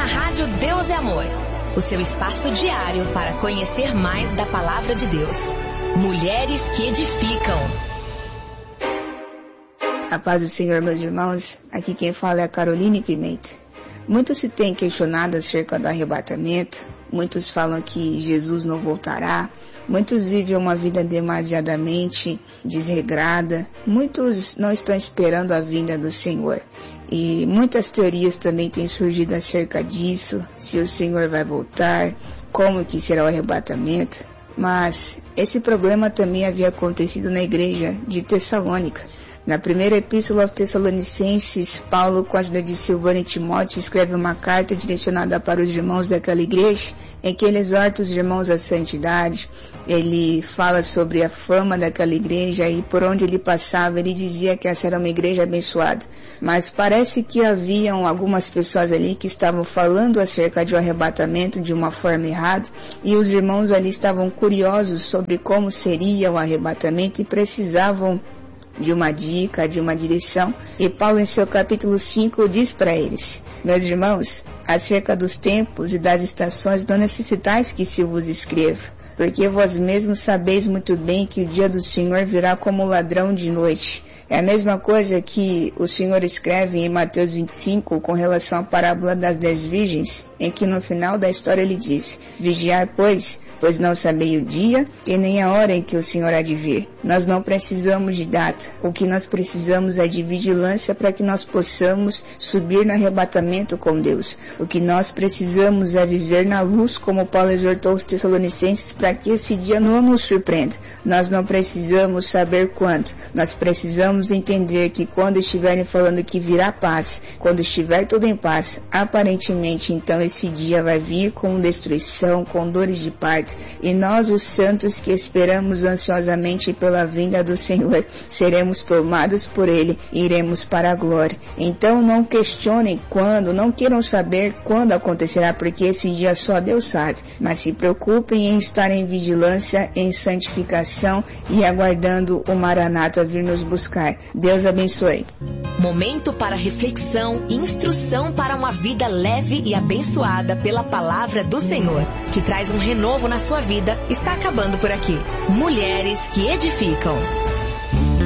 na rádio Deus é Amor, o seu espaço diário para conhecer mais da Palavra de Deus. Mulheres que edificam. A paz do Senhor, meus irmãos. Aqui quem fala é a Caroline Pimenta. Muito se tem questionado acerca do arrebatamento. Muitos falam que Jesus não voltará. Muitos vivem uma vida demasiadamente desregrada. Muitos não estão esperando a vinda do Senhor. E muitas teorias também têm surgido acerca disso. Se o Senhor vai voltar, como que será o arrebatamento. Mas esse problema também havia acontecido na igreja de Tessalônica. Na primeira epístola aos Tessalonicenses, Paulo, com a ajuda de Silvano e Timóteo, escreve uma carta direcionada para os irmãos daquela igreja, em que ele exorta os irmãos à santidade. Ele fala sobre a fama daquela igreja e por onde ele passava, ele dizia que essa era uma igreja abençoada. Mas parece que haviam algumas pessoas ali que estavam falando acerca de um arrebatamento de uma forma errada, e os irmãos ali estavam curiosos sobre como seria o arrebatamento e precisavam de uma dica, de uma direção. E Paulo, em seu capítulo 5, diz para eles: meus irmãos, acerca dos tempos e das estações não necessitais que se vos escreva, porque vós mesmos sabeis muito bem que o dia do Senhor virá como ladrão de noite. É a mesma coisa que o Senhor escreve em Mateus 25 com relação à parábola das 10 virgens, em que no final da história ele diz: vigiai, pois não sabei o dia e nem a hora em que o Senhor há de vir. Nós não precisamos de data. O que nós precisamos é de vigilância para que nós possamos subir no arrebatamento com Deus. O que nós precisamos é viver na luz, como Paulo exortou os Tessalonicenses, para que esse dia não nos surpreenda. Nós não precisamos saber quando. Nós precisamos entender que quando estiverem falando que virá paz, quando estiver tudo em paz, aparentemente então esse dia vai vir com destruição, com dores de parto. E nós, os santos que esperamos ansiosamente pela vinda do Senhor, seremos tomados por Ele e iremos para a glória. Então não questionem quando, não queiram saber quando acontecerá, porque esse dia só Deus sabe. Mas se preocupem em estar em vigilância, em santificação e aguardando o Maranata vir nos buscar. Deus abençoe. Momento para reflexão e instrução para uma vida leve e abençoada pela palavra do Senhor, que traz um renovo na sua vida, está acabando por aqui. Mulheres que edificam.